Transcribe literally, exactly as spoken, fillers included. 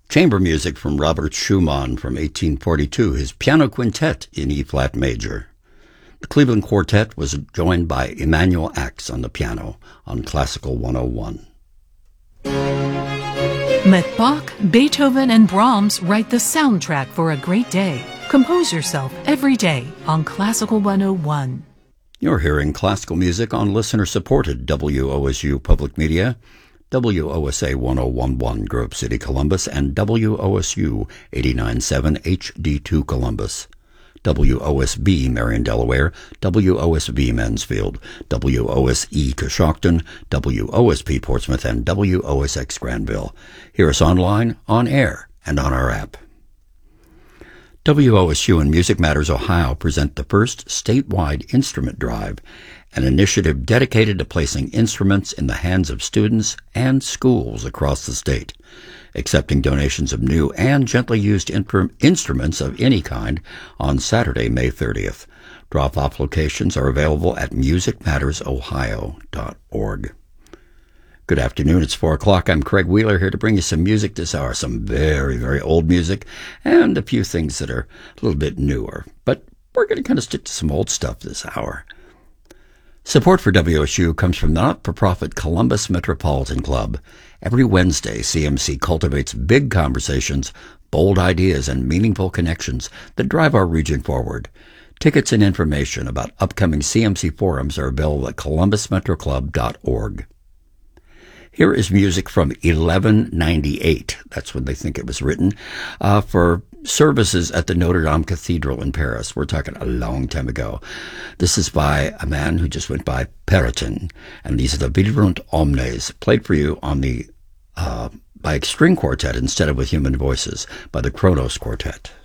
Chamber music from Robert Schumann from eighteen forty-two, his piano quintet in E-flat major. The Cleveland Quartet was joined by Emanuel Ax on the piano on Classical one oh one. Let Bach, Beethoven, and Brahms write the soundtrack for a great day. Compose yourself every day on Classical one oh one. You're hearing classical music on listener-supported W O S U Public Media, W O S A one oh one point one Grove City, Columbus, and W O S U eighty-nine point seven H D two Columbus. W O S B Marion, Delaware, W O S V Mansfield, W O S E Coshocton, W O S P Portsmouth, and W O S X Granville. Hear us online, on air, and on our app. W O S U and Music Matters Ohio present the first statewide instrument drive, an initiative dedicated to placing instruments in the hands of students and schools across the state. Accepting donations of new and gently used in- instruments of any kind on Saturday, May thirtieth. Drop-off locations are available at music matters ohio dot org. Good afternoon. It's four o'clock. I'm Craig Wheeler here to bring you some music this hour, some very, very old music, and a few things that are a little bit newer. But we're going to kind of stick to some old stuff this hour. Support for W O S U comes from the not-for-profit Columbus Metropolitan Club. Every Wednesday, C M C cultivates big conversations, bold ideas, and meaningful connections that drive our region forward. Tickets and information about upcoming C M C forums are available at columbus metro club dot org. Here is music from eleven ninety-eight. That's when they think it was written, uh, for services at the Notre Dame Cathedral in Paris. We're talking a long time ago. This is by a man who just went by Periton, and these are the Vidunt Omnes, played for you on the uh, by a string quartet instead of with human voices by the Kronos Quartet.